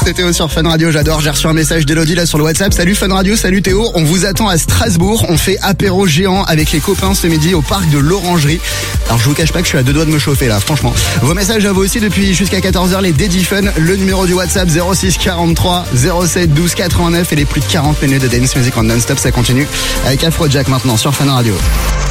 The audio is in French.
c'est Théo sur Fun Radio, j'adore, j'ai reçu un message d'Elodie là sur le WhatsApp. Salut Fun Radio, salut Théo, on vous attend à Strasbourg, on fait apéro géant avec les copains ce midi au parc de l'Orangerie. Alors je vous cache pas que je suis à 2 doigts de me chauffer là, franchement. Vos messages à vous aussi depuis jusqu'à 14h, les Daddy Fun, le numéro du WhatsApp 06 43 07 12 89 et les plus de 40 minutes de dance music en non-stop, ça continue avec Afrojack maintenant sur Fun Radio.